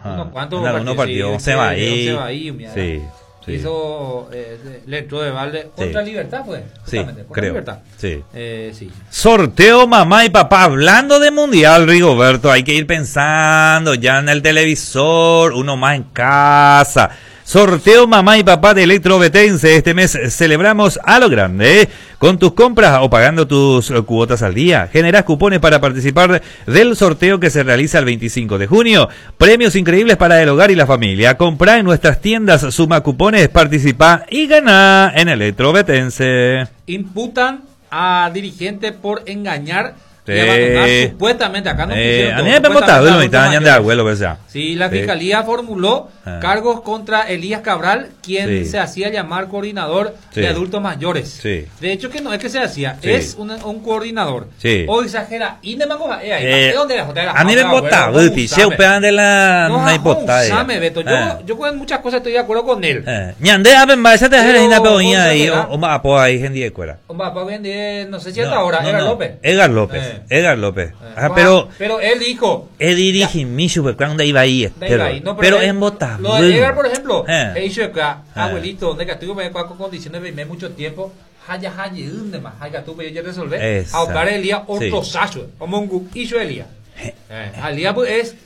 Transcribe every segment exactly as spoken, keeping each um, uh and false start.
unos cuantos en algunos partidos, sí, se va ahí. Se va ahí, mira. Sí. Sí. Hizo, eh, le entró de balde contra Sí. Libertad, pues. Sí, Contra creo. Libertad. Sí. Eh, sí. Sorteo mamá y papá. Hablando de mundial, Rigoberto, hay que ir pensando ya en el televisor, uno más en casa. Sorteo mamá y papá de Electrovetense. Este mes celebramos a lo grande, ¿eh? Con tus compras o pagando tus cuotas al día. Generas cupones para participar del sorteo que se realiza el veinticinco de junio. Premios increíbles para el hogar y la familia. Comprá en nuestras tiendas, suma cupones, participa y gana en Electrovetense. Imputan a dirigente por engañar Sí. y abandonar supuestamente. Acá no Eh, pusieron a todo, mí me he supuestamente votado, lo adultos mitad de mayores. abuelo, pues ya. Sí, la Sí. fiscalía formuló Ah. cargos contra Elías Cabral, quien Sí. se hacía llamar coordinador Sí. de adultos mayores. Sí. De hecho, que no es que se hacía, Sí. es un, un coordinador. Sí. O exagera. Y de mango, eh, ahí, Eh, ¿de dónde era? A mí me he votado, se operan de la No, una hipoteca. Sabe, Beto. Yo, yo con muchas cosas estoy de acuerdo con él. Ñande a ver, esa te Pero, hace una peoña ahí, ¿verdad? o más apoyo ahí, gente de cuera. Hombre, papá vende, no sé si hasta No, ahora, no, era no. López. Edgar López, Eh. Edgar López. Eh, Ah, no, pero pero él dijo. he dirigido mi super cuando iba ahí, de pero, ahí, no, pero él- en votado. Lo de Edgar, por ejemplo, Eh. he dicho acá, Eh. abuelito, donde que estuve me con condiciones de vivir mucho tiempo, haya haya donde más, haya tú me yo resolver. Exacto. A buscar Elías otro Sí. sacho, como un hizo Elías. Eh, Elías pues, es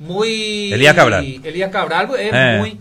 muy Elías Cabral. Elías Cabral pues, es Eh. muy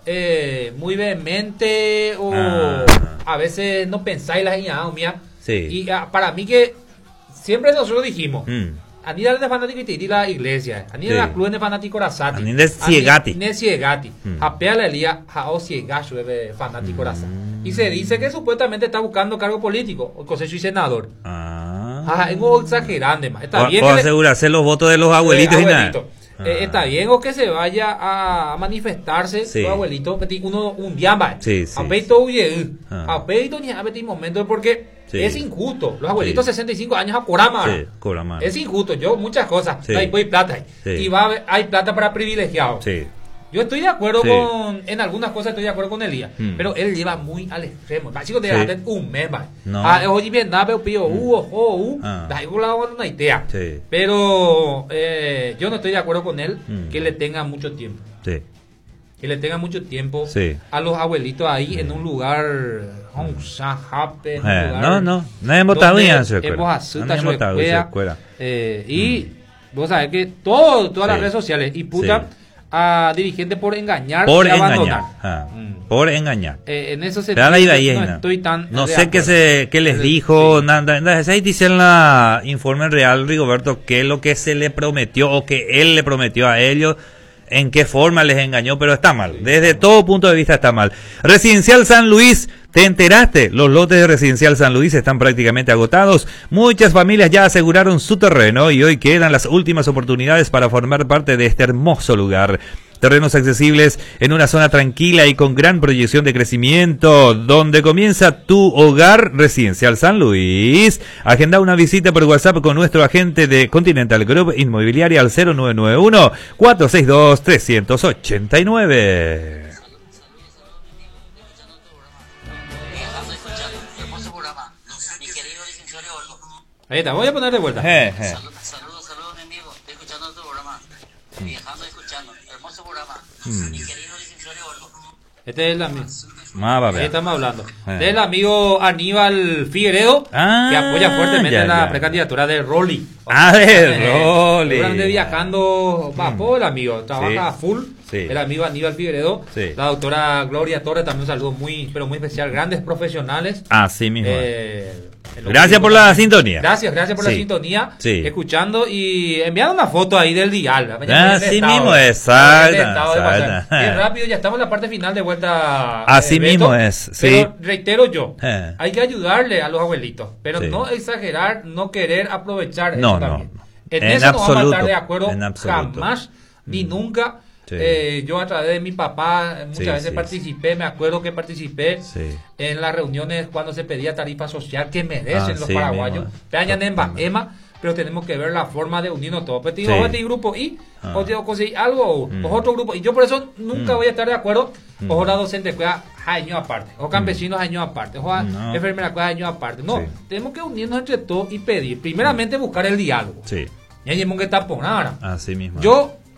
eh, muy vehemente o Ah. a veces no pensáis las guiadas, mía. Sí. Y ah, para mí que siempre nosotros dijimos, Mm. Anida de fanático y la iglesia, Anida Sí. la club de fanático rasati. Anida es ciegati. Ne ciegati. Mm. Apea la Elías a o ciegacho de fanático rasati. Y se dice que supuestamente está buscando cargo político, o cosecho y senador. Ah. Ah, es algo exagerante, más. Está O, bien o que le- asegurarse los votos de los abuelitos eh, y nada. abuelito. Eh, Ah. está bien o que se vaya a manifestarse Sí. su abuelito, petit uno un día más. Sí, sí, A peito huye. Ah. A peito ni a petit momento porque Sí. es injusto. Los abuelitos Sí. sesenta y cinco años a Corama. Sí, cobra más. Es injusto, yo muchas cosas, Sí. hay pues, plata ahí. Sí. Y va a haber- hay plata para privilegiados. Sí. Yo estoy de acuerdo Sí. con, en algunas cosas estoy de acuerdo con Elías, Mm. pero él lleva muy al extremo. La chico te Sí. dejaste un mes, va. No. Ah, oye, bien, nada, pero pío, uh, ojo, uh, Ah. da igual la una idea. Sí. Pero eh, yo no estoy de acuerdo con él Mm. que le tenga mucho tiempo. Sí. Que le tenga mucho tiempo Sí. a los abuelitos ahí en un lugar. un sajape, en un Eh, lugar no, no, no hemos votado donde bien en su escuela. hemos asusta No hemos su votado en su escuela. escuela. Eh, y vos sabés que todo, todas las Sí. redes sociales imputan Sí. a dirigentes por engañar Por y engañar. abandonar. Ah, Mm. Por engañar. Eh, en eso se Pero ahí va, ahí, no ahí, no. estoy tan No de sé qué acuerdo. se qué les Sí. dijo, nada, nada, ahí dice en la informe real, Rigoberto, qué es lo que se le prometió o que él le prometió a ellos, en qué forma les engañó, pero está mal, desde todo punto de vista está mal. Residencial San Luis, ¿te enteraste? Los lotes de Residencial San Luis están prácticamente agotados, muchas familias ya aseguraron su terreno y hoy quedan las últimas oportunidades para formar parte de este hermoso lugar. Terrenos accesibles en una zona tranquila y con gran proyección de crecimiento, donde comienza tu hogar. Residencial San Luis. Agenda una visita por WhatsApp con nuestro agente de Continental Group Inmobiliaria al cero nueve nueve uno, cuatro seis dos, tres ocho nueve. Ahí está, voy a poner de vuelta. Eh, eh. Saludos, saludos, saludos, mi amigo. Estoy escuchando tu programa. Viajando, escuchando. Hermoso programa. Mm. Mi querido licenciado Gordo. Este es el amigo. Más va a Ahí ver. estamos hablando. Eh. Del amigo Aníbal Figueredo, Ah, que apoya fuertemente ya, en la ya. precandidatura de Rolly. Ah, de Eh, Rolly. Seguramente viajando, va, Mm. el amigo, trabaja Sí. full. Sí. El amigo Aníbal Figueredo. Sí. La doctora Gloria Torres, también un saludo muy, pero muy especial. Grandes profesionales. Así mismo. Eh, en lo Gracias que- por la sintonía. Gracias, gracias por la Sí. sintonía. Sí. Escuchando y enviando una foto ahí del dial. Así mismo es, exacto, exacto. Bien rápido, ya estamos en la parte final de vuelta. Así eh, Beto. mismo es, sí. Pero reitero yo, Eh. hay que ayudarle a los abuelitos, pero Sí. no exagerar, no querer aprovechar No, eso no, también. no. En, En eso no vamos a absoluto, estar de acuerdo en absoluto. jamás ni Mm. nunca. Sí. Eh, yo a través de mi papá eh, muchas Sí, veces sí, participé, me acuerdo que participé Sí. en las reuniones cuando se pedía tarifa social que merecen Ah, los sí paraguayos. mismo. Peñan en Totalmente. Ema, pero tenemos que ver la forma de unirnos todos. Pero Sí. digo, este grupo y Ah. o digo, conseguir algo, Mm. o otro grupo. Y yo por eso nunca Mm. voy a estar de acuerdo. Mm. Ojo, la docente juega años aparte, o campesinos años aparte, o No. enfermera juega años aparte. No, Sí. tenemos que unirnos entre todos y pedir. Primeramente buscar el diálogo. Sí. Y ahí tenemos que taponar. Así mismo. Yo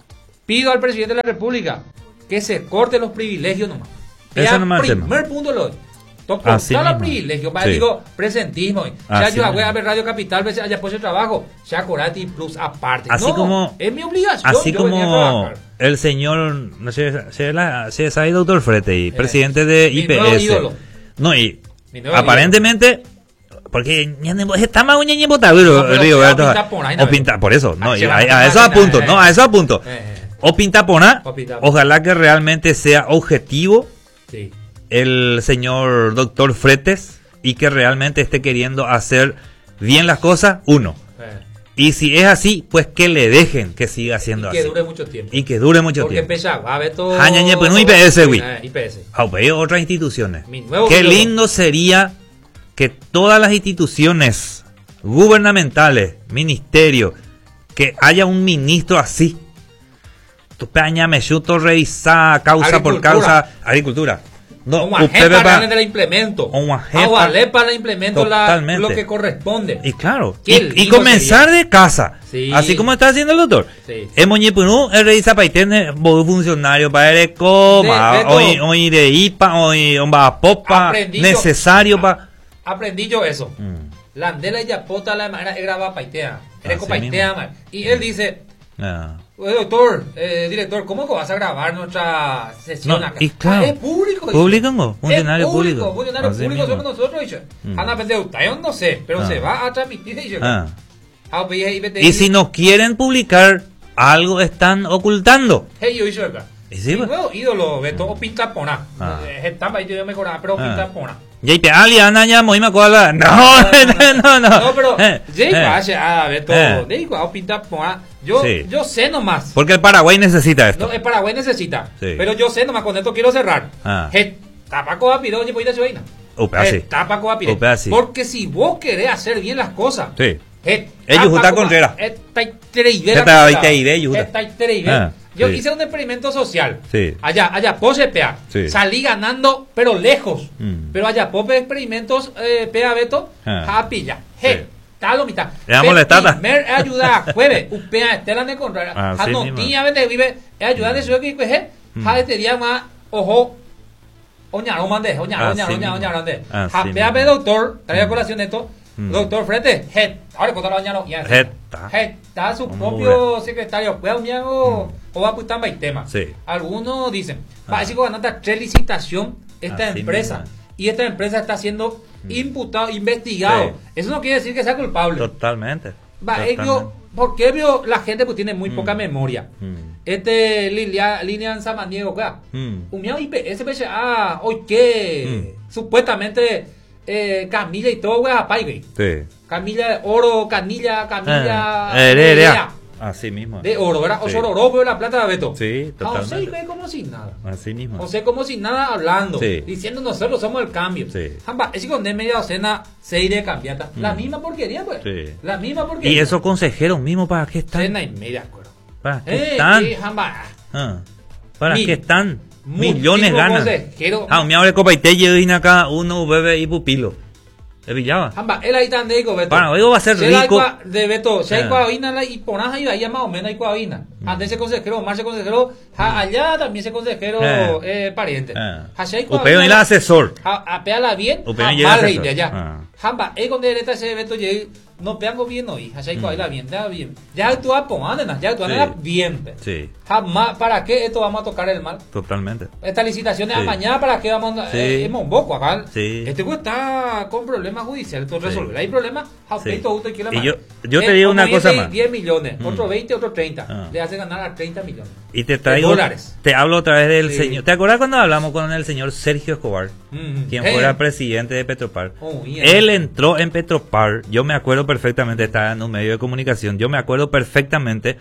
pido al presidente de la República que se corte los privilegios nomás. Ese nomás es el primer punto lo doy. Toco Así los mismo. privilegios, para Sí. digo, presentismo. Ya Así yo hago mismo. a ver Radio Capital, veces haya puesto el trabajo, ya Corati Plus aparte. Así no, como- es mi obligación. Así yo venía a como trabajar. el señor, no sé, se la- se sabe, doctor Frete, Eh, presidente de mi nuevo I P S. ídolo. No, y Mi nuevo aparentemente, porque ya no- está más uña botaduro, No, pero Rigoberto. o pinta por ahí, no, O pinta, por eso, no, Ah, y se a, va a a tomar eso la apunto, pena, no, eh. a eso apunto. Eh, eh. O pinta pona, O pinta pona. ojalá que realmente sea objetivo Sí. el señor doctor Fretes y que realmente esté queriendo hacer bien las cosas, uno. Eh. Y si es así, pues que le dejen que siga Y siendo que así. dure mucho tiempo. Y que dure mucho Porque tiempo. pesa, va a ver todo. Ah, ña, ña, pues no I P S, güey. Eh, I P S. Ah, pues, otras instituciones. Mi nuevo Qué ídolo. lindo sería que todas las instituciones gubernamentales, ministerios, que haya un ministro así. Tu peña me chuto revisar causa por Agricultura. causa. Agricultura. No, Un usted agente va- para la implemento. Un agente- Agualé para la implemento la, Totalmente. lo que corresponde. Y claro, Qué y, lindo y comenzar sería. de casa, Sí. así como está haciendo el doctor. Sí. En Moñepunú, el rey Zapaitene, vos funcionario para el coma, De- de hoy, todo. hoy de IPA, hoy va popa, Aprendí yo- necesario para. Aprendí yo eso. Mm. La andela y yapota la manera es grabar paitea. Eres Así paitea, mismo. man. Y él dice, Ah. "Oye, doctor, eh, director, ¿cómo que vas a grabar nuestra sesión No, acá? y claro. Ah, es público. dice. Público, ¿no? Funcionario Es público. público. Funcionario Así público mismo. somos nosotros, dice. Mm. Anda, pendejo, yo no sé, pero Ah. se va a transmitir, dice. Ah. Ah, pues, y vete- Y si no quieren publicar, algo están ocultando. Hey, yo hice acá. Y sí, Mi pues. nuevo ídolo, Beto, o pinta pona. Ah. Eh, Estaba ahí, yo mejoraba, pero Ah. pinta pona. Y ahí te aliana ya, muy me acuerdo. No, no, no. No, pero Eh, Jay eh. Guache, ah, Beto, Eh. Jay Guache, pinta pona. Yo, Sí. yo sé nomás. Porque el Paraguay necesita esto. No, el Paraguay necesita. Sí. Pero yo sé nomás, con esto quiero cerrar. Ah. Je- Tapaco va a pirar, oye, pues, ir a su vaina. Upe, así. Je, Tapaco va a pirar. Upe, así. Porque si vos querés hacer bien las cosas. Sí. je, Ellos tapaco justa va- Contreras. Esta itreibera Esta pisada. itreibera, ellos justa. Esta itreibera. Ah, Yo sí. hice un experimento social. Sí. Allá, allá, pose pea. Sí. Salí ganando, pero lejos. Mm. Pero allá, pope experimentos, eh, pea Beto, Ah. a pilla. Je, Sí. talo mitad. Le damos la estata. Primer ayuda, jueves, upea, estela de Contreras. Ah, sí Jano, mismo. tía, vete, vive, ayuda de su que je, Mm. ja, este día más, ojo. Oñaro mande, oñaro, Así oñaro, oñaro, mismo. oñaro, mande. Así Japea, mismo. ve, doctor, trae a Mm. colación esto. Mm. Doctor Frete, je, ahora contar oñaro, ya. Je, ta. Je, está su Muy propio secretario, puede un o o va a putar más tema. Sí. Algunos dicen, Ah. va a decir que ganó tres licitación esta Así empresa. mismo. Y esta empresa está siendo imputado, investigado. Sí. Eso no quiere decir que sea culpable. Totalmente. Va, Totalmente. ellos, ¿por qué vio la gente pues tiene muy Mm. poca memoria? Mm. Este Lilia, Lilian Samaniego acá. Mm. Un miau I P S P A, hoy que supuestamente eh, Camilla y todo, güey, apay, güey. Sí. Camilla Oro, Canilla, Camilla Ah, heredera. Así mismo. de oro, ¿verdad? O Sí. Sororo, pero la plata de Beto. Sí, Ah, José totalmente. ve como sin nada. Así mismo. José como sin nada hablando, Sí. diciendo nosotros somos el cambio. Sí. Jamba, ese con de media docena se iré cambiata. La Mm. misma porquería, pues. Sí. La misma porquería. Y esos consejeros mismos, ¿para qué están? Cena y media, acuerdo. ¿Para qué Eh, están? eh, jamba. Ah, ¿Para Mi- qué están? muchísimo Millones ganan. consejero. Ah, me abre copa y te llevo acá uno bebé y pupilo. De Villaba. Jamba, él ahí tan de Beto. Para, hoy va a ser Si hay rico. cua- de Beto, si hay Ah. coabina la- y ponas ahí, ahí más o menos hay coabina. Antes ese consejero, Omar se consejero, ja, allá también se consejero Ah. eh, pariente. Ah. Ja, si hay Upeo coabina, y el asesor. ja, apeala bien, Upeo ja, y el mal asesor. de allá. Ah. Jamba, es con derecha ese Beto llegué, no peango bien hoy, ja, si hay Mm. coabina bien, da bien. Ya actúa ponana, ya actúa Sí. bien. pe. Sí, Jamás, ¿para qué esto vamos a tocar el mal? totalmente. Estas licitaciones Sí. a mañana, ¿para qué vamos a Sí. eh, hemos boco acá? Sí. Este güey está con problemas judiciales, entonces Sí. resolver. Hay problemas, ja, Sí. pleito, gusto y quiere Y más. yo- yo te Eh, digo como una cosa dice, más. diez millones, Mm. otro veinte, otro treinta. Ah. Le hace ganar a treinta millones. Y te traigo, dólares. te hablo otra vez del Sí. señor. ¿Te acuerdas cuando hablamos con el señor Sergio Escobar? Mm. Quien Eh. fuera presidente de Petropar. Oh, yeah. Él entró en Petropar, yo me acuerdo perfectamente, estaba en un medio de comunicación, yo me acuerdo perfectamente,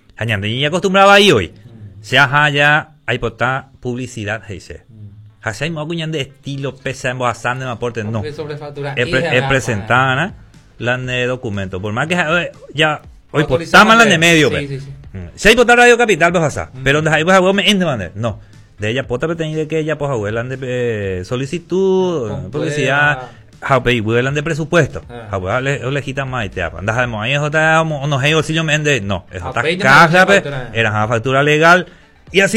y acostumbraba ahí hoy, se haya, hay potá publicidad, dice. Hashay mo acuñan de estilo, pesa en boazán de aporte, no. Porque sobrefactura. Es Hija, pre- es ah, presentada, la de documento, por más que eh, ya, hoy Autorizada potá la de de- medio, sí, pe. sí, sí. Mm. Si hay potá Radio Capital, pues pasa, Mm. pero donde hay pues a me ende no. De ella pota pretende que ella pues abuelan de eh, solicitud, Comprueba. publicidad, Haupe vuelan de presupuesto. Ah. Haupe o legita más te apa. Andas mo ahí jota no hay bolsillo mende. No, eso está Haupe caja, factura. era una factura legal y así